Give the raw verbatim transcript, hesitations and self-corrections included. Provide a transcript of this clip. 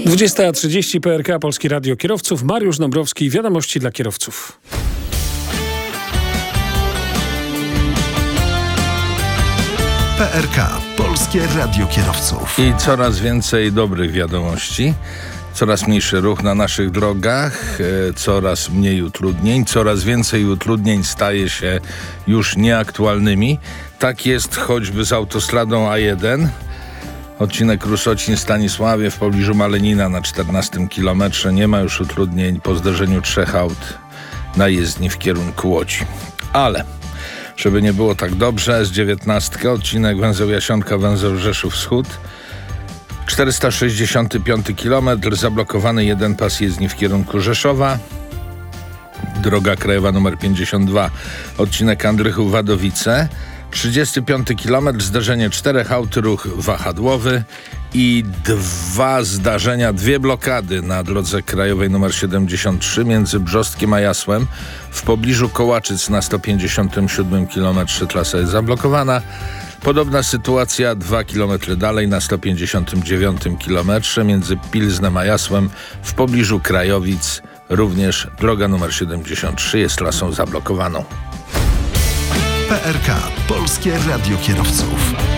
dwudziesta trzydzieści P R K, Polskie Radio Kierowców. Mariusz Dąbrowski, wiadomości dla kierowców. P R K, Polskie Radio Kierowców. I coraz więcej dobrych wiadomości. Coraz mniejszy ruch na naszych drogach, e, coraz mniej utrudnień, coraz więcej utrudnień staje się już nieaktualnymi. Tak jest choćby z autostradą A jeden. Odcinek Rusocin-Stanisławie w pobliżu Malenina na czternastym kilometrze. Nie ma już utrudnień po zderzeniu trzech aut na jezdni w kierunku Łodzi. Ale żeby nie było tak dobrze, S dziewiętnaście, odcinek węzeł Jasionka, węzeł Rzeszów Wschód. czterysta sześćdziesiąty piąty kilometr, zablokowany jeden pas jezdni w kierunku Rzeszowa. Droga krajowa numer pięćdziesiąt dwa, odcinek Andrychów-Wadowice. trzydziesty piąty kilometr, zdarzenie czterech aut, ruch wahadłowy i dwa zdarzenia, dwie blokady na drodze krajowej numer siedemdziesiąt trzy między Brzostkiem a Jasłem. W pobliżu Kołaczyc na sto pięćdziesiątym siódmym kilometrze trasa jest zablokowana. Podobna sytuacja dwa kilometry dalej na sto pięćdziesiątym dziewiątym kilometrze między Pilznem a Jasłem w pobliżu Krajowic. Również droga numer siedemdziesiąt trzy jest trasą zablokowaną. P R K, Polskie Radio Kierowców.